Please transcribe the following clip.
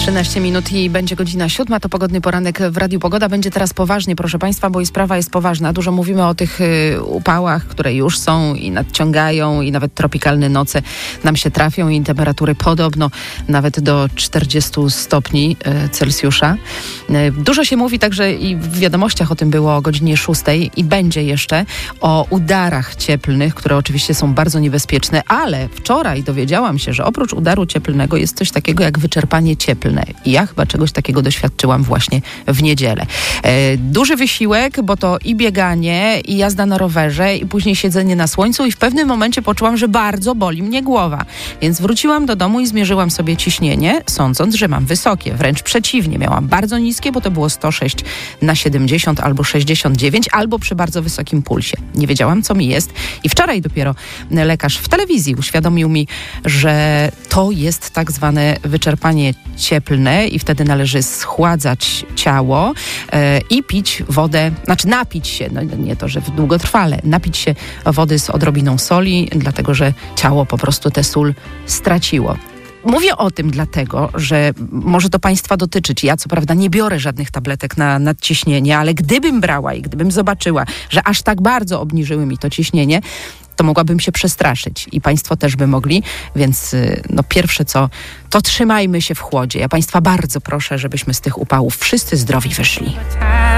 13 minut i będzie godzina 7. To pogodny poranek w Radiu Pogoda. Będzie teraz poważnie, proszę Państwa, bo i sprawa jest poważna. Dużo mówimy o tych upałach, które już są i nadciągają i nawet tropikalne noce nam się trafią i temperatury podobno nawet do 40 stopni Celsjusza. Dużo się mówi także i w wiadomościach o tym było o godzinie 6 i będzie jeszcze o udarach cieplnych, które oczywiście są bardzo niebezpieczne, ale wczoraj dowiedziałam się, że oprócz udaru cieplnego jest coś takiego jak wyczerpanie cieplne. I ja chyba czegoś takiego doświadczyłam właśnie w niedzielę. Duży wysiłek, bo to i bieganie, i jazda na rowerze, i później siedzenie na słońcu i w pewnym momencie poczułam, że bardzo boli mnie głowa. Więc wróciłam do domu i zmierzyłam sobie ciśnienie, sądząc, że mam wysokie. Wręcz przeciwnie, miałam bardzo niskie, bo to było 106/70 albo 69, albo przy bardzo wysokim pulsie. Nie wiedziałam, co mi jest. I wczoraj dopiero lekarz w telewizji uświadomił mi, że to jest tak zwane wyczerpanie cieplne i wtedy należy schładzać ciało i pić wodę, znaczy napić się, no nie to, że długotrwale, napić się wody z odrobiną soli, dlatego że ciało po prostu tę sól straciło. Mówię o tym dlatego, że może to Państwa dotyczyć. Ja co prawda nie biorę żadnych tabletek na nadciśnienie, ale gdybym brała i gdybym zobaczyła, że aż tak bardzo obniżyły mi to ciśnienie, to mogłabym się przestraszyć i Państwo też by mogli, więc no pierwsze co, to trzymajmy się w chłodzie. Ja Państwa bardzo proszę, żebyśmy z tych upałów wszyscy zdrowi wyszli.